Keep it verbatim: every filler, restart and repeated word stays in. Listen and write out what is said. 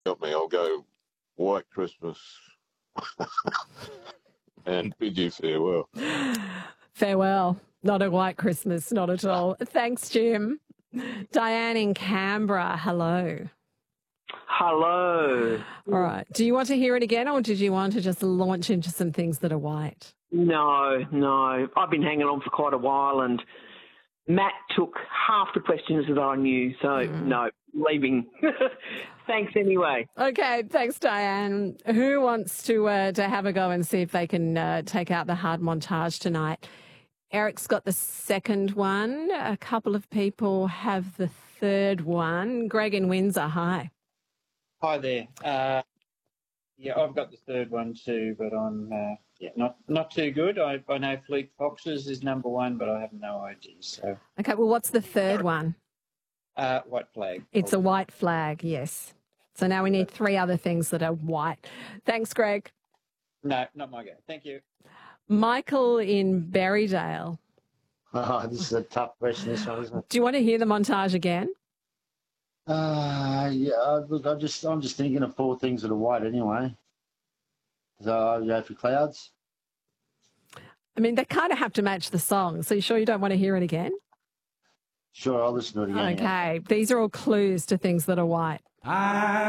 Got me. I'll go White Christmas and bid you farewell. Farewell. Not a white Christmas, not at all. Thanks, Jim. Diane in Canberra, hello. Hello. All right. Do you want to hear it again, or did you want to just launch into some things that are white? No, no. I've been hanging on for quite a while, and Matt took half the questions that I knew, so mm. no, leaving. Thanks anyway. Okay, thanks, Diane. Who wants to uh, to have a go and see if they can uh, take out the hard montage tonight? Eric's got the second one. A couple of people have the third one. Greg in Windsor, hi. Hi there. Uh, yeah, I've got the third one too, but I'm uh, yeah not not too good. I, I know Fleet Foxes is number one, but I have no idea. So okay, well, what's the third one? Uh, white flag. It's a white flag, yes. So now we need three other things that are white. Thanks, Greg. No, not my go. Thank you. Michael in Berrydale. Oh, this is a tough question, this one, isn't it? Do you want to hear the montage again? Uh, yeah, look, I just, I'm just thinking of four things that are white anyway. So I'll go for clouds. I mean, they kind of have to match the song. So you sure you don't want to hear it again? Sure, I'll listen to it again. Okay. Yeah. These are all clues to things that are white. I